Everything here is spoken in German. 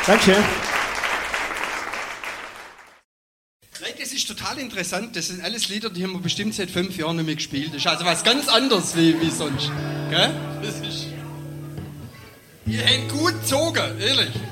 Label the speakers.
Speaker 1: Danke.
Speaker 2: Das ist total interessant. Das sind alles Lieder, die haben wir bestimmt seit 5 Jahren nicht mehr gespielt. Das ist also was ganz anderes wie sonst. Gell? Das ist... Ihr habt gut gezogen, ehrlich.